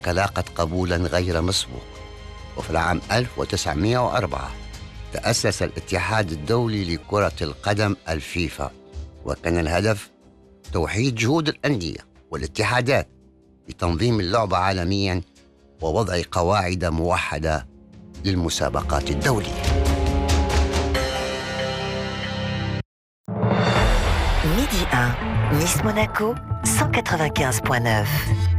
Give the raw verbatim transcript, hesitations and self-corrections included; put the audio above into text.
لاقت قبولا غير مسبوق. وفي العام ألف وتسعمائة وأربعة تأسس الاتحاد الدولي لكرة القدم الفيفا، وكان الهدف توحيد جهود الأندية والاتحادات بتنظيم اللعبة عالميا ووضع قواعد موحدة للمسابقات الدولية. Midi un, Nice Monaco, cent quatre-vingt-quinze virgule neuf.